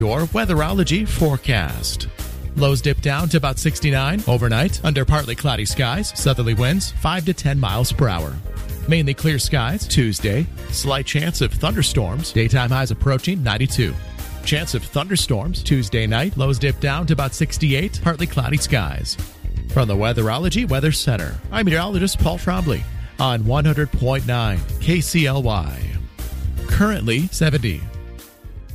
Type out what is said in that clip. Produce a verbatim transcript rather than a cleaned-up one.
Your weatherology forecast. Lows dip down to about sixty-nine overnight under partly cloudy skies, southerly winds five to ten miles per hour. Mainly clear skies Tuesday. Slight chance of thunderstorms. Daytime highs approaching ninety-two. Chance of thunderstorms Tuesday night. Lows dip down to about sixty-eight. Partly cloudy skies. From the Weatherology Weather Center, I'm meteorologist Paul Trombley on one hundred point nine K C L Y. Currently seventy.